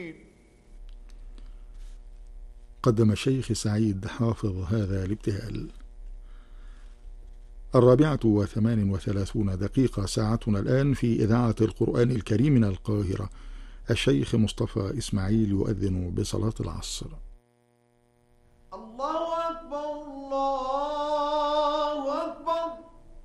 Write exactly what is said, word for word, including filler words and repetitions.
قدم الشيخ سعيد حافظ هذا الابتهال. الرابعة وثمان وثلاثون دقيقة ساعتنا الآن في إذاعة القرآن الكريم من القاهرة. الشيخ مصطفى إسماعيل يؤذن بصلاة العصر. الله أكبر الله